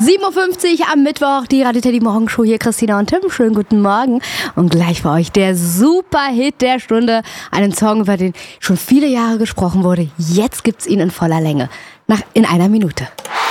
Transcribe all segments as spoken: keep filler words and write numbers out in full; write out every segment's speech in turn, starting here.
sieben Uhr fünfzig am Mittwoch, die Radio Teddy Morgenshow hier, Christina und Tim. Schönen guten Morgen. Und gleich für euch der Superhit der Stunde. Einen Song, über den schon viele Jahre gesprochen wurde. Jetzt gibt's ihn in voller Länge. Nach, in einer Minute.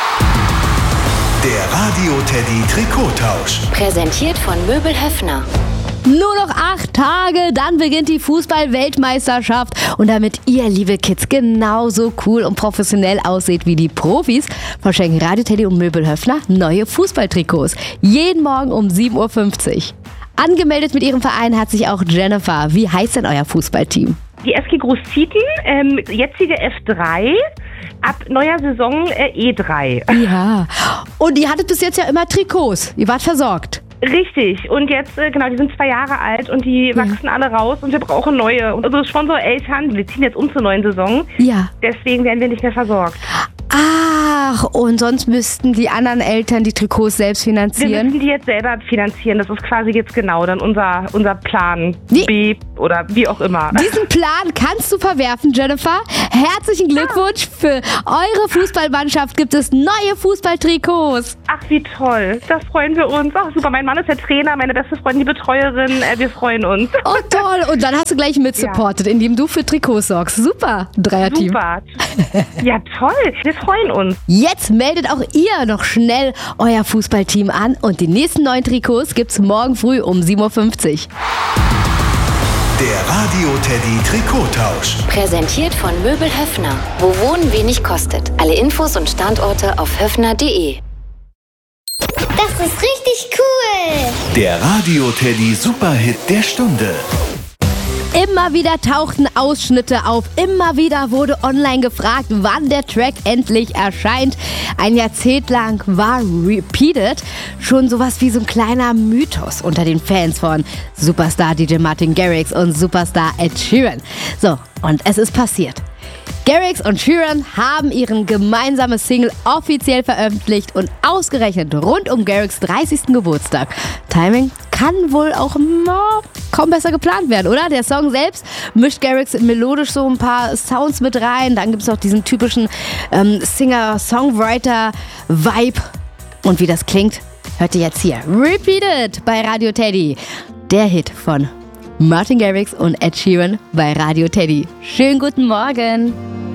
Der Radio Teddy Trikottausch. Präsentiert von Möbel Höffner. Nur noch acht Tage, dann beginnt die Fußball-Weltmeisterschaft. Und damit ihr, liebe Kids, genauso cool und professionell aussieht wie die Profis, verschenken Radio Teddy und Möbel Höffner neue Fußballtrikots. Jeden Morgen um sieben Uhr fünfzig. Angemeldet mit ihrem Verein hat sich auch Jennifer. Wie heißt denn euer Fußballteam? Die F G Großzieten, ähm, jetzige F drei, ab neuer Saison äh, E drei. Ja, und ihr hattet bis jetzt ja immer Trikots. Ihr wart versorgt. Richtig, und jetzt, äh, genau, die sind zwei Jahre alt und die ja. wachsen alle raus und wir brauchen neue. Und also Sponsor Eltern, wir ziehen jetzt um zur neuen Saison. Ja. Deswegen werden wir nicht mehr versorgt. Ach, und sonst müssten die anderen Eltern die Trikots selbst finanzieren? Wir müssen die jetzt selber finanzieren. Das ist quasi jetzt genau dann unser, unser Plan Die, B oder wie auch immer. Diesen Plan kannst du verwerfen, Jennifer. Herzlichen Glückwunsch. Für eure Fußballmannschaft gibt es neue Fußballtrikots. Ach, wie toll. Das freuen wir uns. Ach, super. Mein Mann ist der Trainer, meine beste Freundin die Betreuerin. Äh, wir freuen uns. Oh, toll. Und dann hast du gleich mitsupportet, ja. indem du für Trikots sorgst. Super, Dreierteam. Super. Ja, toll. Wir freuen uns. Jetzt meldet auch ihr noch schnell euer Fußballteam an und die nächsten neuen Trikots gibt's morgen früh um sieben Uhr fünfzig. Der Radio Teddy Trikottausch. Präsentiert von Möbel Höffner. Wo Wohnen wenig kostet. Alle Infos und Standorte auf höffner punkt de. Das ist richtig cool. Der Radio Teddy Superhit der Stunde. Immer wieder tauchten Ausschnitte auf. Immer wieder wurde online gefragt, wann der Track endlich erscheint. Ein Jahrzehnt lang war Repeated schon sowas wie so ein kleiner Mythos unter den Fans von Superstar D J Martin Garrix und Superstar Ed Sheeran. So, und es ist passiert. Garrix und Sheeran haben ihren gemeinsamen Single offiziell veröffentlicht und ausgerechnet rund um Garrix dreißigsten Geburtstag. Timing kann wohl auch no, kaum besser geplant werden, oder? Der Song selbst mischt Garrix melodisch so ein paar Sounds mit rein. Dann gibt es auch diesen typischen ähm, Singer-Songwriter-Vibe. Und wie das klingt, hört ihr jetzt hier. Repeated bei Radio Teddy. Der Hit von Martin Garrix und Ed Sheeran bei Radio Teddy. Schönen guten Morgen.